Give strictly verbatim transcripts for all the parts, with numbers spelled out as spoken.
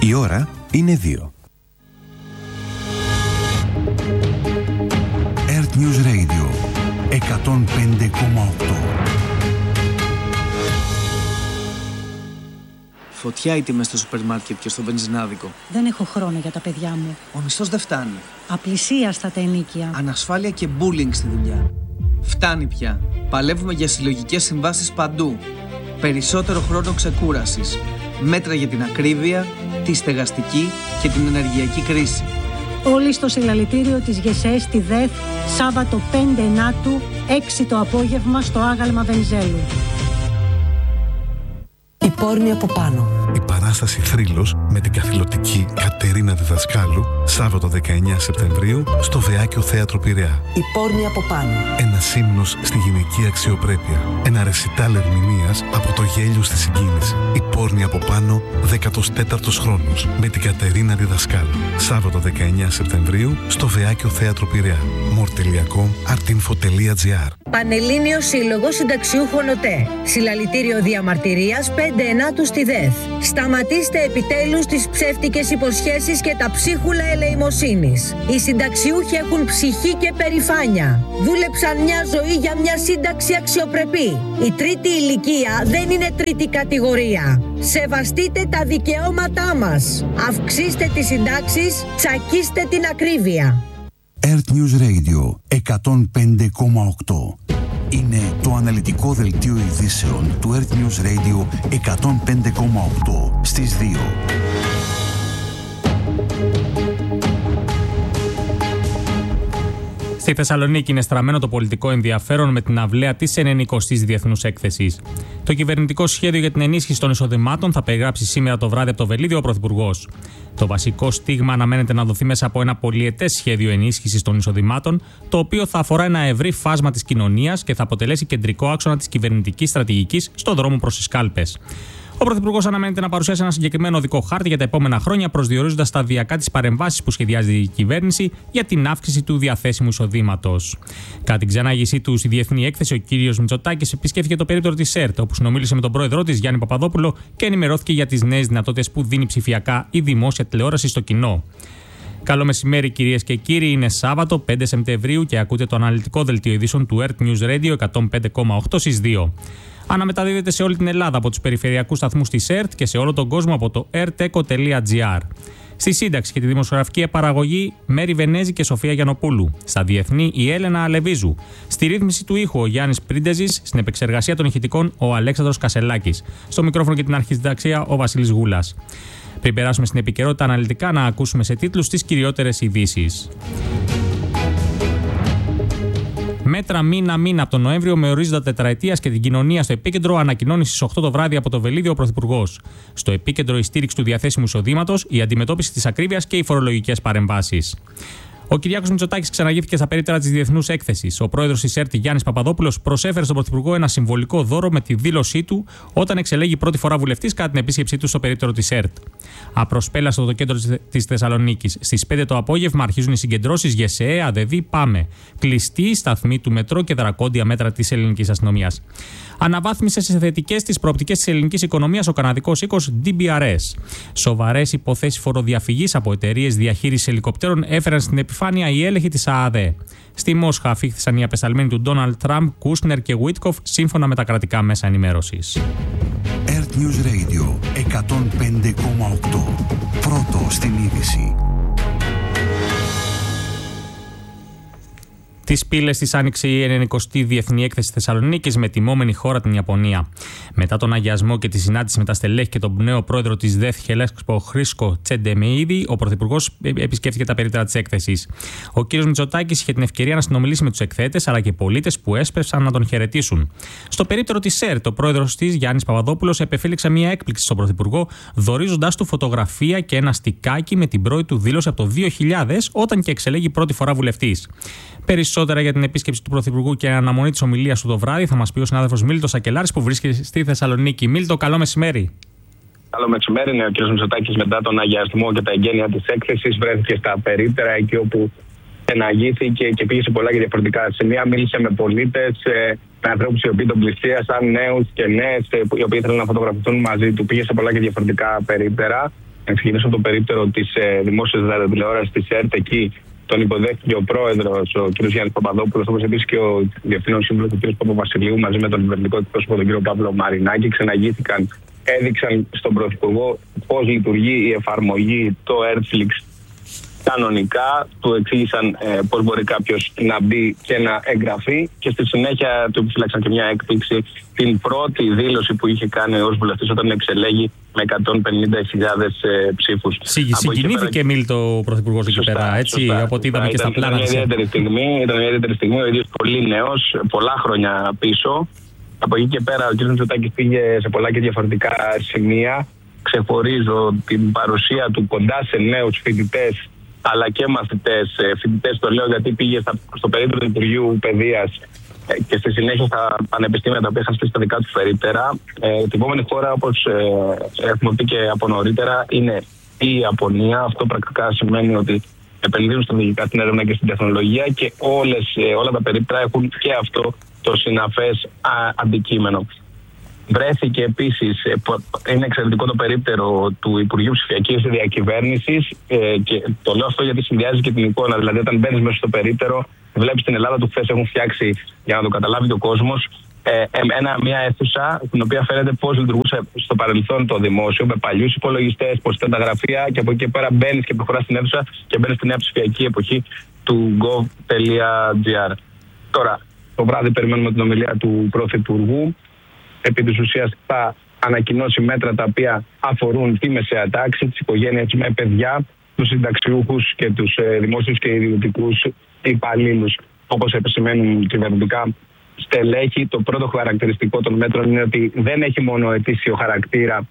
Η ώρα είναι δύο. Earth News Radio εκατόν πέντε κόμμα οκτώ. Φωτιά οι τιμές στο σούπερ μάρκετ και στο βενζινάδικο. Δεν έχω χρόνο για τα παιδιά μου. Ο μισθός δεν φτάνει. Απλησίαστα τα ενοίκια. Ανασφάλεια και bullying στη δουλειά. Φτάνει πια. Παλεύουμε για συλλογικές συμβάσεις παντού. Περισσότερο χρόνο ξεκούρασης. Μέτρα για την ακρίβεια, τη στεγαστική και την ενεργειακή κρίση. Όλοι στο συλλαλητήριο της ΓΕΣΕ στη ΔΕΘ, Σάββατο πέντε Ενάτου, έξι το απόγευμα στο άγαλμα Βενιζέλου. Η πόρνη από πάνω. Η παράσταση Θρύλος με την καθηλωτική Κατερίνα Διδασκάλου, Σάββατο δεκαεννέα Σεπτεμβρίου, στο Βεάκιο Θέατρο Πειραιά. Η πόρνη από πάνω. Ένας ύμνος στη γυναική αξιοπρέπεια. Ένα ρεσιτάλ ερμηνείας από το γέλιο στη συγκίνηση. Η πόρνη από πάνω, δέκατος τέταρτος χρόνος, με την Κατερίνα Διδασκάλου. Σάββατο δεκαεννέα Σεπτεμβρίου, στο Βεάκιο Θέατρο Πειραιά. μορ.com, artinfo τελεία gr. Πανελλήνιος Σύλλογος Συνταξιούχων ΟΤΕ. Συλλαλητήριο διαμαρτυρίας πέντε Ενάτου στη ΔΕΘ. Σταματήστε επιτέλους τις ψεύτικες υποσχέσεις και τα ψίχουλα ελεημοσύνης. Οι συνταξιούχοι έχουν ψυχή και περηφάνεια. Δούλεψαν μια ζωή για μια σύνταξη αξιοπρεπή. Η τρίτη ηλικία δεν είναι τρίτη κατηγορία. Σεβαστείτε τα δικαιώματά μας. Αυξήστε τις συντάξεις, τσακίστε την ακρίβεια. Earth News Radio εκατόν πέντε κόμμα οκτώ. Είναι το αναλυτικό δελτίο ειδήσεων του Earth News Radio εκατόν πέντε κόμμα οκτώ στις δύο. Στη Θεσσαλονίκη είναι στραμμένο το πολιτικό ενδιαφέρον με την αυλαία της ενενηκοστής Διεθνούς Έκθεσης. Το κυβερνητικό σχέδιο για την ενίσχυση των εισοδημάτων θα περιγράψει σήμερα το βράδυ από το Βελίδιο ο Πρωθυπουργός. Το βασικό στίγμα αναμένεται να δοθεί μέσα από ένα πολυετές σχέδιο ενίσχυσης των εισοδημάτων, το οποίο θα αφορά ένα ευρύ φάσμα της κοινωνίας και θα αποτελέσει κεντρικό άξονα της κυβερνητικής στρατηγικής στον δρόμο προς τις κάλπες. Ο Πρωθυπουργός αναμένεται να παρουσιάσει ένα συγκεκριμένο οδικό χάρτη για τα επόμενα χρόνια, προσδιορίζοντας σταδιακά τις παρεμβάσεις που σχεδιάζει η κυβέρνηση για την αύξηση του διαθέσιμου εισοδήματος. Κατά την ξενάγησή του στη Διεθνή Έκθεση, ο κύριος Μητσοτάκης επισκέφθηκε το περίπτερο της ΕΡΤ, όπου συνομίλησε με τον πρόεδρό της, Γιάννη Παπαδόπουλο, και ενημερώθηκε για τις νέες δυνατότητες που δίνει ψηφιακά η δημόσια τηλεόραση στο κοινό. Καλό μεσημέρι, κυρίες και κύριοι. Είναι Σάββατο πέντε Σεπτεμβρίου και ακούτε το αναλυτικό δελτίο ειδήσεων του Earth News Radio εκατόν πέντε κόμμα οκτώ στις δύο. Αναμεταδίδεται σε όλη την Ελλάδα από τους περιφερειακούς σταθμούς της ΕΡΤ και σε όλο τον κόσμο από το ερτέκο τελεία gr. Στη σύνταξη και τη δημοσιογραφική παραγωγή, Μέρη Βενέζη και Σοφία Γιαννοπούλου. Στα διεθνή, η Έλενα Αλεβίζου. Στη ρύθμιση του ήχου, ο Γιάννης Πρίντεζης. Στην επεξεργασία των ηχητικών, ο Αλέξανδρος Κασελάκης. Στο μικρόφωνο και την αρχισυνταξία, ο Βασίλης Γούλας. Πριν περάσουμε στην επικαιρότητα αναλυτικά, να ακούσουμε σε τίτλους τις κυριότερες ειδήσεις. Μέτρα μήνα-μήνα από τον Νοέμβριο με ορίζοντα τετραετίας και την κοινωνία στο επίκεντρο, ανακοινώνει στις οκτώ το βράδυ από το Βελίδιο ο Πρωθυπουργός. Στο επίκεντρο η στήριξη του διαθέσιμου εισοδήματος, η αντιμετώπιση της ακρίβειας και οι φορολογικές παρεμβάσεις. Ο Κυριάκος Μητσοτάκης ξαναγήθηκε στα περίπτερα της Διεθνούς Έκθεσης. Ο πρόεδρος της ΕΡΤ, Γιάννης Παπαδόπουλος, προσέφερε στον Πρωθυπουργό ένα συμβολικό δώρο με τη δήλωσή του όταν εξελέγει πρώτη φορά βουλευτής κατά την επίσκεψή του στο περίπτερο της ΕΡΤ. Απροσπέλαστο το κέντρο της Θεσσαλονίκης. Στις πέντε το απόγευμα αρχίζουν οι συγκεντρώσεις ΓΕΣΕ, ΑΔΕΔΗ, ΠΑΜΕ. Κλειστή σταθμή του μετρό και δρακόντια μέτρα της ελληνικής αστυνομίας. Αναβάθμισε σε θετικές τις προοπτικές της ελληνικής οικονομίας ο καναδικός οίκος ντι μπι αρ ες. Σοβαρές υποθέσεις φοροδιαφυγής από εταιρείες διαχείρισης ελικοπτέρων έφεραν στην επιφάνεια οι έλεγχοι της ΑΑΔΕ. Στη Μόσχα αφήχθησαν οι απεσταλμένοι του Ντόναλντ Τραμπ, Κούσνερ και Βίτκοφ, σύμφωνα με τα κρατικά μέσα ενημέρωσης. Earth News Radio εκατόν πέντε κόμμα οκτώ. Πρώτο στην είδηση. Τις πύλες της άνοιξε η ενενηκοστή Διεθνή Έκθεση Θεσσαλονίκης με τιμόμενη χώρα την Ιαπωνία. Μετά τον αγιασμό και τη συνάντηση με τα στελέχη και τον νέο πρόεδρο της ΔΕΘ, Χελέσκο Χρήσκο Τσεντεμεΐδη, ο Πρωθυπουργός επισκέφθηκε τα περίπτερα της έκθεσης. Ο κ. Μητσοτάκης είχε την ευκαιρία να συνομιλήσει με τους εκθέτες αλλά και πολίτες που έσπευσαν να τον χαιρετήσουν. Στο περίπτερο της ΕΡΤ, ο πρόεδρος της, Γιάννης Παπαδόπουλος, επεφέλιξε μια έκπληξη στον Πρωθυπουργό, δωρίζοντάς του φωτογραφία και ένα στικάκι με την πρώτη του δήλωση από το δύο χιλιάδες, όταν και εξελέγει πρώτη φορά βουλευτής. Περισσότερα για την επίσκεψη του Πρωθυπουργού και αναμονή της ομιλίας του το βράδυ θα μας πει ο συνάδελφος Μίλτος Σακελάρης που βρίσκεται στη Θεσσαλονίκη. Μίλτο, καλό μεσημέρι. Καλό μεσημέρι. Ναι, ο κ. Μητσοτάκης μετά τον αγιασμό και τα εγγένεια της έκθεσης βρέθηκε στα περίπτερα, εκεί όπου εναγήθηκε και πήγε σε πολλά και διαφορετικά σημεία. Μίλησε με πολίτες, με ανθρώπους οι οποίοι τον πλησίασαν, νέους και νέες, οι οποίοι ήθελαν να φωτογραφηθούν μαζί του. Πήγε σε πολλά και διαφορετικά περίπτερα. Να ξεκινήσω το περίπτερο της ε, δημόσιας ραδιοτηλεόρασης της ΕΡΤ. Εκεί τον υποδέχτηκε ο πρόεδρος, ο κ. Γιάννης Παπαδόπουλος, όπως επίσης και ο διευθύνων σύμβουλος, ο κ. Παπαβασιλείου, μαζί με τον κυβερνητικό εκπρόσωπο, τον κ. Παύλο Μαρινάκη. Ξεναγήθηκαν, έδειξαν στον Πρωθυπουργό πώς λειτουργεί η εφαρμογή, το Airflix κανονικά, του εξήγησαν ε, πώς μπορεί κάποιος να μπει και να εγγραφεί, και στη συνέχεια του επιφύλαξαν και μια έκπληξη, την πρώτη δήλωση που είχε κάνει ως βουλευτής όταν εξελέγει με εκατόν πενήντα χιλιάδες ε, ψήφους. Συγκινήθηκε πέρα... Μίλτο ο Πρωθυπουργός εκεί πέρα, έτσι, σωστά, από ό,τι είδαμε σωστά. Και στα πλάνα. Ήταν μια ιδιαίτερη στιγμή, ήταν μια ιδιαίτερη στιγμή, ο ίδιος πολύ νέος, πολλά χρόνια πίσω. Από εκεί και πέρα ο κ. Μητσοτάκης πήγε σε πολλά και διαφορετικά σημεία. Ξεχωρίζω την παρουσία του κοντά σε νέους φοιτητές αλλά και μαθητές. Φοιτητές το λέω γιατί πήγε στα, στο περίπτερο του Υπουργείου Παιδείας και στη συνέχεια στα πανεπιστήμια τα οποία είχαν στήσει τα δικά του περίπτερα. Ε, την επόμενη χώρα, όπως ε, έχουμε πει και από νωρίτερα, είναι η Ιαπωνία. Αυτό πρακτικά σημαίνει ότι επενδύουν στρατηγικά στην έρευνα και στην τεχνολογία και όλες, ε, όλα τα περίπτερα έχουν και αυτό το συναφές α, αντικείμενο. Βρέθηκε επίσης, είναι εξαιρετικό το περίπτερο του Υπουργείου Ψηφιακής Διακυβέρνησης ε, και το λέω αυτό γιατί συνδυάζει και την εικόνα. Δηλαδή, όταν μπαίνεις μέσα στο περίπτερο, βλέπεις την Ελλάδα του χθες, έχουν φτιάξει, για να το καταλάβει και ο κόσμος, ε, ένα, μια αίθουσα την οποία φαίνεται πώς λειτουργούσε στο παρελθόν το δημόσιο, με παλιούς υπολογιστές, πώς ήταν τα γραφεία, και από εκεί και πέρα μπαίνεις και προχωράς στην αίθουσα και μπαίνεις στη νέα ψηφιακή εποχή του gov.gr. Τώρα, το βράδυ περιμένουμε την ομιλία του Πρωθυπουργού. Επί της ουσίας θα ανακοινώσει μέτρα τα οποία αφορούν τη μεσαία τάξη, τις οικογένειες με παιδιά, τους συνταξιούχους και τους ε, δημόσιους και ιδιωτικούς υπαλλήλους. Όπως επισημαίνουν κυβερνητικά στελέχη, το πρώτο χαρακτηριστικό των μέτρων είναι ότι δεν έχει μόνο ετήσιο χαρακτήρα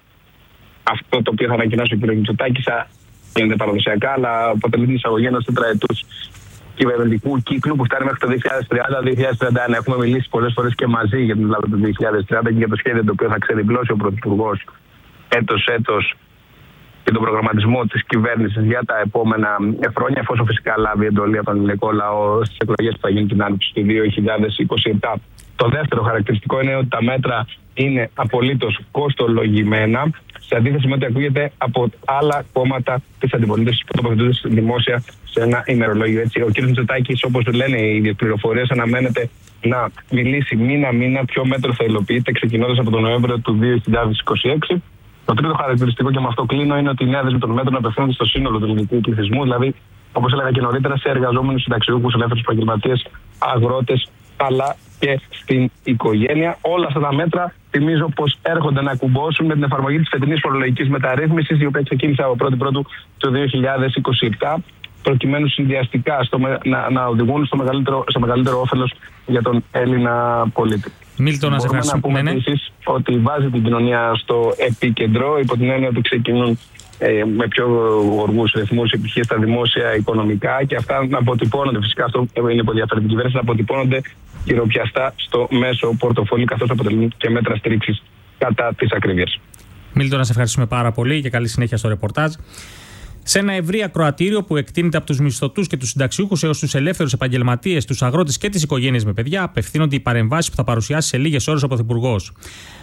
αυτό το οποίο θα ανακοινώσει ο κ. Μητσοτάκης, γίνεται παραδοσιακά, αλλά αποτελεί την εισαγωγή ενός τετραετούς κυβερνητικού κύκλου που φτάνει μέχρι το δύο χιλιάδες τριάντα με δύο χιλιάδες τριάντα ένα. Έχουμε μιλήσει πολλές φορές και μαζί για την Ελλάδα του δύο χιλιάδες τριάντα και για το σχέδιο το οποίο θα ξεδιπλώσει ο Πρωθυπουργός έτος έτος και τον προγραμματισμό της κυβέρνησης για τα επόμενα χρόνια, εφόσον φυσικά λάβει εντολή από τον ελληνικό λαό στις εκλογές που θα γίνουν την άνοιξη του δύο χιλιάδες είκοσι επτά. Το δεύτερο χαρακτηριστικό είναι ότι τα μέτρα είναι απολύτως κοστολογημένα, σε αντίθεση με ό,τι ακούγεται από άλλα κόμματα της αντιπολίτευσης που τοποθετούνται δημόσια σε ένα ημερολόγιο. Έτσι, ο κ. Μητσοτάκης, όπως λένε οι ίδιες πληροφορίες, αναμένεται να μιλήσει μήνα-μήνα ποιο μέτρο θα υλοποιείται, ξεκινώντας από τον Νοέμβριο του δύο χιλιάδες είκοσι έξι. Το τρίτο χαρακτηριστικό, και με αυτό κλείνω, είναι ότι η νέα δέσμη των μέτρων απευθύνονται στο σύνολο του ελληνικού πληθυσμού, δηλαδή, όπως έλεγα και νωρίτερα, σε εργαζόμενους, συνταξιούχους, ελεύθερους επαγγελματίες, αγρότες, αλλά και στην οικογένεια. Όλα αυτά τα μέτρα θυμίζω πως έρχονται να κουμπώσουν με την εφαρμογή της φετινής φορολογικής μεταρρύθμισης, η οποία ξεκίνησε από πρώτη Πρώτου του δύο χιλιάδες είκοσι επτά, προκειμένου συνδυαστικά στο, να, να οδηγούν στο μεγαλύτερο, στο μεγαλύτερο όφελος για τον Έλληνα πολίτη. Μίλτο, να σε ευχαριστούμε. Να πούμε επίσης ότι βάζει την κοινωνία στο επίκεντρο, υπό την έννοια ότι ξεκινούν ε, με πιο γοργούς ρυθμούς επιτυχίες στα δημόσια οικονομικά, και αυτά να αποτυπώνονται, φυσικά αυτό είναι πολύ ενδιαφέρον την κυβέρνηση, να αποτυπώνονται χειροπιαστά στο μέσο πορτοφόλι, καθώς αποτελούν και μέτρα στήριξης κατά της ακρίβειας. Μίλτο, να σε ευχαριστούμε πάρα πολύ και καλή συνέχεια στο ρεπορτάζ. Σε ένα ευρύ ακροατήριο που εκτείνεται από τους μισθωτούς και τους συνταξιούχους έως τους ελεύθερους επαγγελματίες, τους αγρότες και τις οικογένειες με παιδιά, απευθύνονται οι παρεμβάσεις που θα παρουσιάσει σε λίγες ώρες ο Πρωθυπουργός.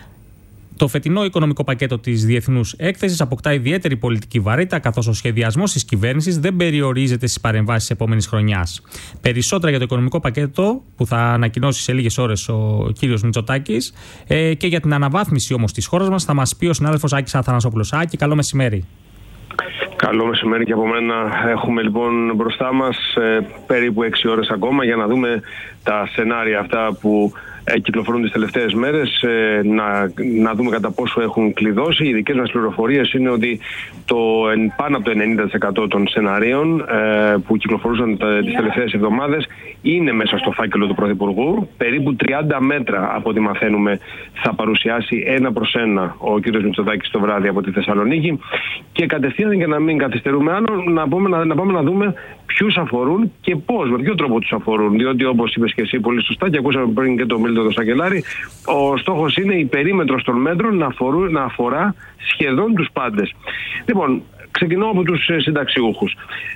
Το φετινό οικονομικό πακέτο της Διεθνούς Έκθεσης αποκτά ιδιαίτερη πολιτική βαρύτητα, καθώς ο σχεδιασμός της κυβέρνησης δεν περιορίζεται στις παρεμβάσεις της επόμενης χρονιάς. Περισσότερα για το οικονομικό πακέτο που θα ανακοινώσει σε λίγες ώρες ο κύριος Μητσοτάκης ε, και για την αναβάθμιση όμως της χώρας μας θα μας πει ο συνάδελφος Άκης Αθανασόπουλος. Άκη, καλό μεσημέρι. Καλό μεσημέρι και από μένα. Έχουμε λοιπόν μπροστά μας ε, περίπου έξι ώρες ακόμα για να δούμε τα σενάρια αυτά που ε, κυκλοφορούν τις τελευταίες μέρες, ε, να, να δούμε κατά πόσο έχουν κλειδώσει. Οι δικές μας πληροφορίες είναι ότι το, πάνω από το ενενήντα τοις εκατό των σενάριων ε, που κυκλοφορούσαν τα, τις τελευταίες εβδομάδες είναι μέσα στο φάκελο του Πρωθυπουργού. Περίπου τριάντα μέτρα, από ό,τι μαθαίνουμε, θα παρουσιάσει ένα προς ένα ο κ. Μητσοτάκης το βράδυ από τη Θεσσαλονίκη. Και κατευθείαν, για να μην καθυστερούμε άλλο, να πάμε να, να, πάμε να δούμε ποιους αφορούν και πώς, με ποιο τρόπο τους αφορούν. Διότι, όπως είπες και εσύ πολύ σωστά και ακούσαμε πριν και το Μίλτο το Σακελάρη, ο στόχος είναι η περίμετρος των μέτρων να, αφορούν, να αφορά σχεδόν τους πάντες. Λοιπόν, ξεκινώ από τους συνταξιούχους.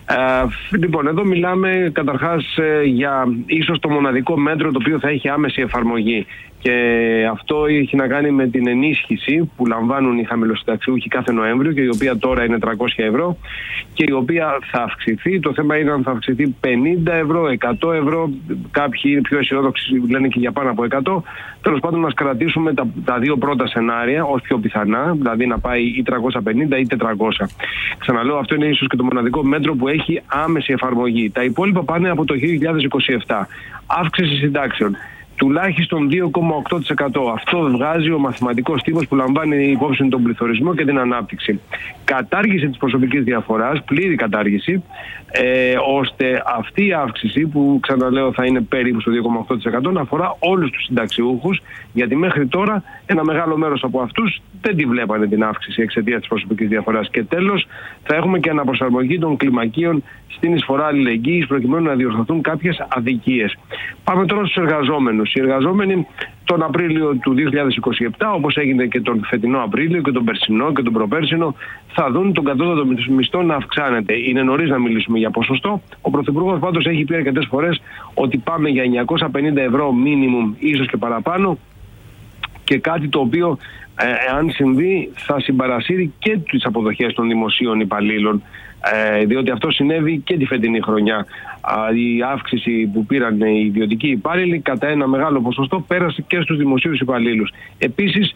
Ε, λοιπόν, εδώ μιλάμε καταρχάς ε, για ίσως το μοναδικό μέτρο το οποίο θα έχει άμεση εφαρμογή Και αυτό έχει να κάνει με την ενίσχυση που λαμβάνουν οι χαμηλοσυνταξιούχοι κάθε Νοέμβριο και η οποία τώρα είναι τριακόσια ευρώ και η οποία θα αυξηθεί. Το θέμα είναι αν θα αυξηθεί πενήντα ευρώ, εκατό ευρώ, κάποιοι είναι πιο αισιόδοξοι, λένε και για πάνω από εκατό. Τέλος πάντων, να κρατήσουμε τα, τα δύο πρώτα σενάρια ως πιο πιθανά, δηλαδή να πάει ή τριακόσια πενήντα ή τετρακόσια. Ξαναλέω, αυτό είναι ίσως και το μοναδικό μέτρο που έχει άμεση εφαρμογή. Τα υπόλοιπα πάνε από το δύο χιλιάδες είκοσι επτά. Αύξηση συντάξεων τουλάχιστον δύο κόμμα οκτώ τοις εκατό. Αυτό βγάζει ο μαθηματικός τύπος που λαμβάνει υπόψη τον πληθωρισμό και την ανάπτυξη. Κατάργηση της προσωπικής διαφοράς, πλήρη κατάργηση, ε, ώστε αυτή η αύξηση που ξαναλέω θα είναι περίπου στο δύο κόμμα οκτώ τοις εκατό να αφορά όλους τους συνταξιούχους, γιατί μέχρι τώρα ένα μεγάλο μέρος από αυτούς δεν τη βλέπανε την αύξηση εξαιτίας της προσωπικής διαφοράς. Και τέλος, θα έχουμε και αναπροσαρμογή των κλιμακίων στην εισφορά αλληλεγγύης προκειμένου να διορθωθούν κάποιες αδικίες. Πάμε τώρα στους εργαζόμενους. Οι εργαζόμενοι τον Απρίλιο του δύο χιλιάδες είκοσι επτά, όπως έγινε και τον φετινό Απρίλιο και τον περσινό και τον προπέρσινο, θα δουν τον κατώτατο μισθό να αυξάνεται. Είναι νωρίς να μιλήσουμε για ποσοστό. Ο Πρωθυπουργός πάντως έχει πει αρκετές φορές ότι πάμε για εννιακόσια πενήντα ευρώ μίνιμουμ, ίσως και παραπάνω, και κάτι το οποίο, ε, αν συμβεί, θα συμπαρασύρει και τις αποδοχές των δημοσίων υπαλλήλων. Ε, διότι αυτό συνέβη και τη φετινή χρονιά. Α, η αύξηση που πήραν οι ιδιωτικοί υπάλληλοι κατά ένα μεγάλο ποσοστό πέρασε και στους δημοσίους υπαλλήλους. Επίσης,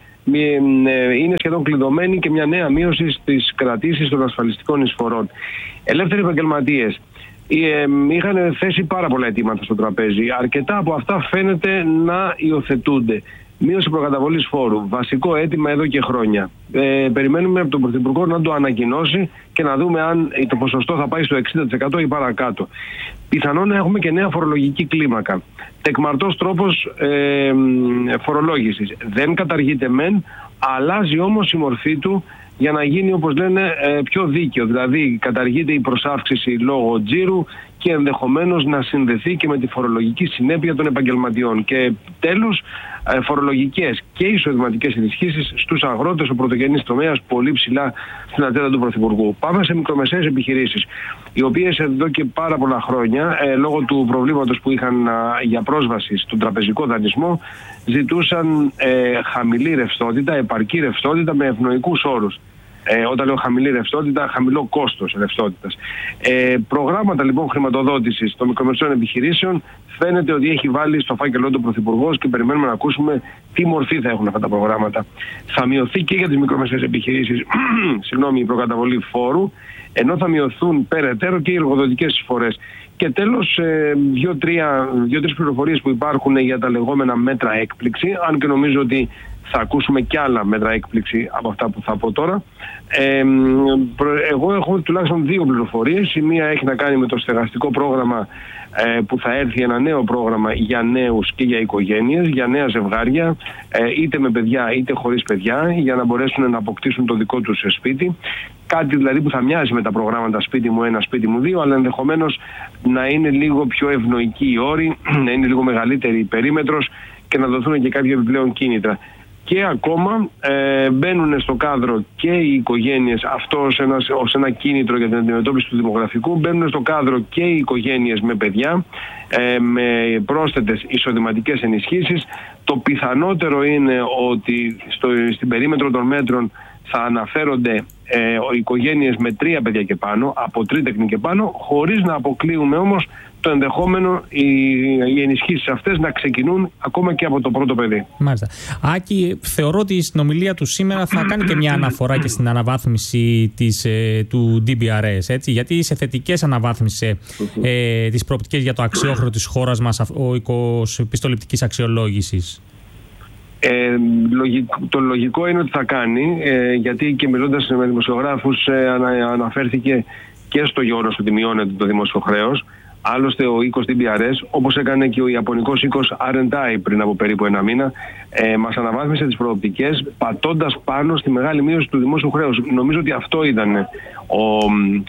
είναι σχεδόν κλειδωμένη και μια νέα μείωση στις κρατήσεις των ασφαλιστικών εισφορών. Ελεύθεροι επαγγελματίες είχαν θέσει πάρα πολλά αιτήματα στο τραπέζι. Αρκετά από αυτά φαίνεται να υιοθετούνται. Μείωση προκαταβολής φόρου. Βασικό αίτημα εδώ και χρόνια. Ε, περιμένουμε από τον Πρωθυπουργό να το ανακοινώσει και να δούμε αν το ποσοστό θα πάει στο εξήντα τοις εκατό ή παρακάτω. Πιθανόν να έχουμε και νέα φορολογική κλίμακα. Τεκμαρτός τρόπος ε, φορολόγησης. Δεν καταργείται μεν, αλλάζει όμως η μορφή του για να γίνει, όπως λένε, πιο δίκαιο. Δηλαδή καταργείται η προσάυξηση λόγω τζίρου και ενδεχομένως να συνδεθεί και με τη φορολογική συνέπεια των επαγγελματιών. Και τέλος, φορολογικές και εισοδηματικές ενισχύσεις στους αγρότες, ο πρωτογενής τομέας, πολύ ψηλά στην ατζέντα του Πρωθυπουργού. Πάμε σε μικρομεσαίες επιχειρήσεις, οι οποίες εδώ και πάρα πολλά χρόνια, ε, λόγω του προβλήματος που είχαν α, για πρόσβαση στον τραπεζικό δανεισμό, ζητούσαν ε, χαμηλή ρευστότητα, επαρκή ρευστότητα με ευνοϊκούς όρους. Ε, όταν λέω χαμηλή ρευστότητα, χαμηλό κόστος ρευστότητας. Ε, προγράμματα λοιπόν χρηματοδότησης των μικρομεσαίων επιχειρήσεων φαίνεται ότι έχει βάλει στο φάκελό του Πρωθυπουργός και περιμένουμε να ακούσουμε τι μορφή θα έχουν αυτά τα προγράμματα. Θα μειωθεί και για τις μικρομεσαίες επιχειρήσεις συγγνώμη, η προκαταβολή φόρου, ενώ θα μειωθούν περαιτέρω και οι εργοδοτικές εισφορές. Και τέλος, δύο-τρεις πληροφορίες που υπάρχουν για τα λεγόμενα μέτρα έκπληξη, αν και νομίζω ότι θα ακούσουμε κι άλλα μέτρα έκπληξη από αυτά που θα πω τώρα. Ε, εγώ έχω τουλάχιστον δύο πληροφορίες. Η μία έχει να κάνει με το στεγαστικό πρόγραμμα, ε, που θα έρθει ένα νέο πρόγραμμα για νέους και για οικογένειες, για νέα ζευγάρια, ε, είτε με παιδιά είτε χωρίς παιδιά, για να μπορέσουν να αποκτήσουν το δικό τους σπίτι. Κάτι δηλαδή που θα μοιάζει με τα προγράμματα σπίτι μου ένα, σπίτι μου δύο, αλλά ενδεχομένως να είναι λίγο πιο ευνοϊκοί οι όροι, να είναι λίγο μεγαλύτερη η περίμετρος και να δοθούν και κάποια επιπλέον κίνητρα. Και ακόμα ε, μπαίνουν στο κάδρο και οι οικογένειες, αυτό ως ένα, ως ένα κίνητρο για την αντιμετώπιση του δημογραφικού, μπαίνουν στο κάδρο και οι οικογένειες με παιδιά, ε, με πρόσθετες εισοδηματικές ενισχύσεις. Το πιθανότερο είναι ότι στο, στην περίμετρο των μέτρων θα αναφέρονται ε, οι οικογένειες με τρία παιδιά και πάνω, από τρίτεκνη και πάνω, χωρίς να αποκλείουμε όμως το ενδεχόμενο οι, οι ενισχύσεις αυτές να ξεκινούν ακόμα και από το πρώτο παιδί. Μάλιστα. Άκη, θεωρώ ότι στην ομιλία του σήμερα θα κάνει και μια αναφορά και στην αναβάθμιση της, ε, του ντι μπι αρ ες, έτσι, γιατί σε θετικές αναβάθμιση ε, τις προοπτικές για το αξιόχρεο της χώρας μας, ο οίκος πιστοληπτικής αξιολόγησης. Ε, λογικό, το λογικό είναι ότι θα κάνει, ε, γιατί και μιλώντας με δημοσιογράφους ε, ανα, αναφέρθηκε και στο γεγονός ότι μειώνεται το δημόσιο χρέος. Άλλωστε ο οίκος ντι μπι αρ ες, όπως έκανε και ο ιαπωνικός οίκος αρ εντ άι πριν από περίπου ένα μήνα, ε, μας αναβάθμισε τις προοπτικές πατώντας πάνω στη μεγάλη μείωση του δημόσιου χρέους. Νομίζω ότι αυτό ήταν ο,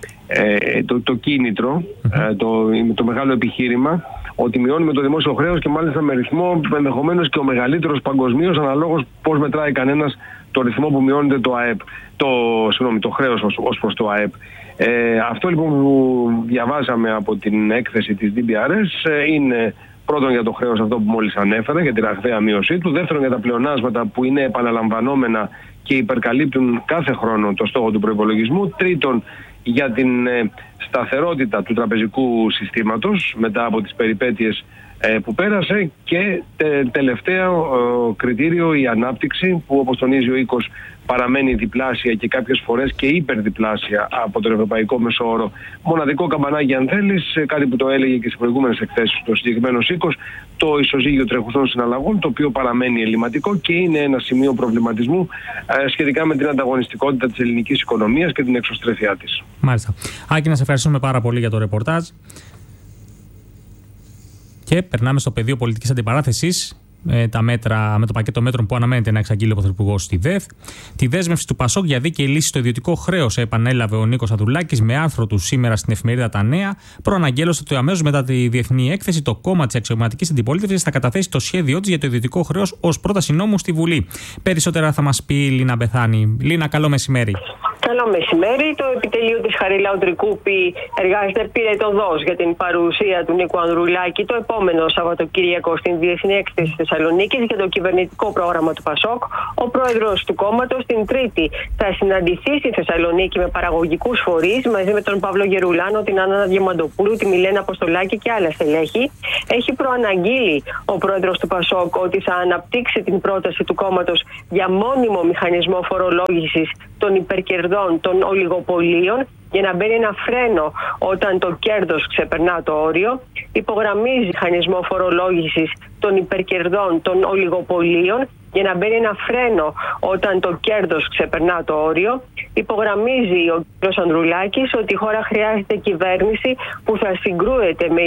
ε, το, το κίνητρο, ε, το, το μεγάλο επιχείρημα, ότι μειώνουμε το δημόσιο χρέος και μάλιστα με ρυθμό ενδεχομένως και ο μεγαλύτερος παγκοσμίως, αναλόγως πώς μετράει κανένας το ρυθμό που μειώνεται το ΑΕΠ, το, συγγνώμη, το χρέος ως, ως προς το ΑΕΠ. Ε, αυτό λοιπόν που διαβάζαμε από την έκθεση της ντι μπι αρ ες ε, είναι Πρώτον, για το χρέος αυτό που μόλις ανέφερα, για τη ραγδαία μείωσή του. Δεύτερον, για τα πλεονάσματα που είναι επαναλαμβανόμενα και υπερκαλύπτουν κάθε χρόνο το στόχο του προϋπολογισμού. Τρίτον, για την ε, σταθερότητα του τραπεζικού συστήματος μετά από τις περιπέτειες ε, που πέρασε. Και τε, τελευταίο ε, κριτήριο, η ανάπτυξη, που όπως τονίζει ο οίκος παραμένει διπλάσια και κάποιες φορές και υπερδιπλάσια από τον ευρωπαϊκό μεσόωρο. Μοναδικό καμπανάκι, αν θέλεις, κάτι που το έλεγε και στις προηγούμενες εκθέσεις του συγκεκριμένος οίκος, το ισοζύγιο τρεχουσών συναλλαγών, το οποίο παραμένει ελληματικό και είναι ένα σημείο προβληματισμού ε, σχετικά με την ανταγωνιστικότητα της ελληνικής οικονομίας και την εξωστρέφειά της. Μάλιστα. Άκη, να σε ευχαριστούμε πάρα πολύ για το ρεπορτάζ. Και περνάμε στο πεδίο πολιτικής αντιπαράθεσης. Τα μέτρα, με το πακέτο μέτρων που αναμένεται να εξαγγείλει ο Πρωθυπουργός στη ΔΕΘ. Τη δέσμευση του Πασόκ για δίκαιη λύση στο ιδιωτικό χρέος επανέλαβε ο Νίκος Ανδρουλάκης με άρθρο του σήμερα στην εφημερίδα Τα Νέα. Προαναγγέλωσε ότι αμέσως μετά τη διεθνή έκθεση το κόμμα της αξιωματικής αντιπολίτευσης θα καταθέσει το σχέδιό της για το ιδιωτικό χρέος ως πρόταση νόμου στη Βουλή. Περισσότερα θα μας πει η Λίνα Μπεθάνη. Λίνα, καλό μεσημέρι. Καλό μεσημέρι. Το επιτελείο της Χαριλάου Τρικούπη εργάζεται πυρετωδώς για την παρουσία του Νίκου Ανδρουλάκη το επόμενο Σαββατοκύριακο στην Διεθνή Έκθεση Θεσσαλονίκης για το κυβερνητικό πρόγραμμα του Πασόκ. Ο πρόεδρος του κόμματος την Τρίτη θα συναντηθεί στη Θεσσαλονίκη με παραγωγικούς φορείς μαζί με τον Παύλο Γερουλάνο, την Άννα Διαμαντοπούλου, τη Μιλένα Αποστολάκη και άλλα στελέχη. Έχει προαναγγείλει ο πρόεδρος του Πασόκ ότι θα αναπτύξει την πρόταση του κόμματος για μόνιμο μηχανισμό φορολόγησης των υπερκερδών των ολιγοπολίων για να μπαίνει ένα φρένο όταν το κέρδος ξεπερνά το όριο. Υπογραμμίζει μηχανισμό φορολόγησης των υπερκερδών των ολιγοπολίων για να μπαίνει ένα φρένο όταν το κέρδος ξεπερνά το όριο. Υπογραμμίζει ο κ. Ανδρουλάκης ότι η χώρα χρειάζεται κυβέρνηση που θα συγκρούεται με